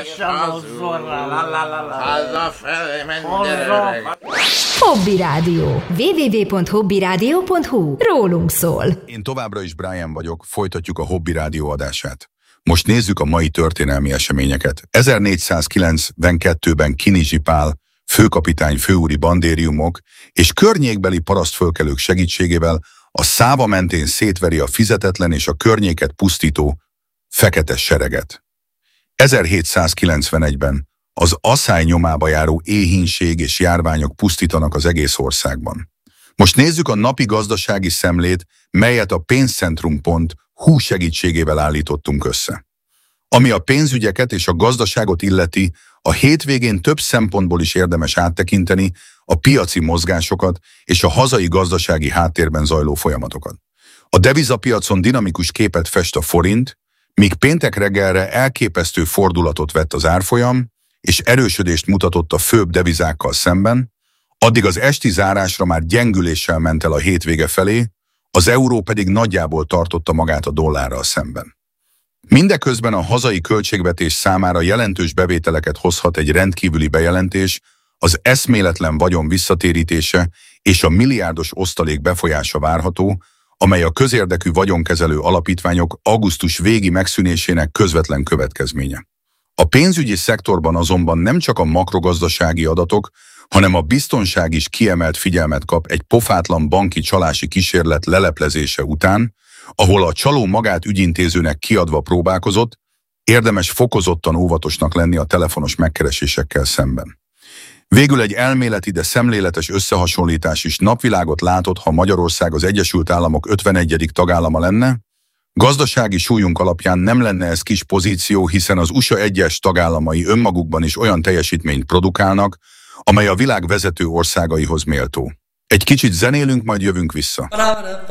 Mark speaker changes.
Speaker 1: Hazafelé menj, gyere.
Speaker 2: Hobby Rádió. www.hobbyradio.hu. Rólunk szól.
Speaker 3: Én továbbra is Brian vagyok, folytatjuk a Hobby Rádió adását. Most nézzük a mai történelmi eseményeket. 1492-ben Kinizsi Pál, főkapitány, főúri bandériumok és környékbeli parasztfölkelők segítségével a Száva mentén szétveri a fizetetlen és a környéket pusztító fekete sereget. 1791-ben az aszály nyomába járó éhínség és járványok pusztítanak az egész országban. Most nézzük a napi gazdasági szemlét, melyet a pénzcentrum.hu segítségével állítottunk össze. Ami a pénzügyeket és a gazdaságot illeti, a hétvégén több szempontból is érdemes áttekinteni a piaci mozgásokat és a hazai gazdasági háttérben zajló folyamatokat. A devizapiacon dinamikus képet fest a forint, míg péntek reggelre elképesztő fordulatot vett az árfolyam, és erősödést mutatott a főbb devizákkal szemben, addig az esti zárásra már gyengüléssel ment el a hétvége felé, az euró pedig nagyjából tartotta magát a dollárral szemben. Mindeközben a hazai költségvetés számára jelentős bevételeket hozhat egy rendkívüli bejelentés, az eszméletlen vagyon visszatérítése és a milliárdos osztalék befolyása várható, amely a közérdekű vagyonkezelő alapítványok augusztus végi megszűnésének közvetlen következménye. A pénzügyi szektorban azonban nem csak a makrogazdasági adatok, hanem a biztonság is kiemelt figyelmet kap egy pofátlan banki csalási kísérlet leleplezése után, ahol a csaló magát ügyintézőnek kiadva próbálkozott, érdemes fokozottan óvatosnak lenni a telefonos megkeresésekkel szemben. Végül egy elméleti, de szemléletes összehasonlítás is napvilágot látott, ha Magyarország az Egyesült Államok 51. tagállama lenne. Gazdasági súlyunk alapján nem lenne ez kis pozíció, hiszen az USA egyes tagállamai önmagukban is olyan teljesítményt produkálnak, amely a világ vezető országaihoz méltó. Egy kicsit zenélünk, majd jövünk vissza.